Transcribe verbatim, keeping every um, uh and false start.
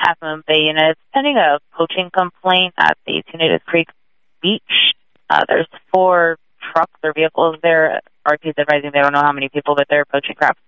Half Moon Bay unit is pending a poaching complaint at the Tornado Creek Beach. Uh, there's four trucks or vehicles there. R T is advising they don't know how many people, but they're poaching crabs.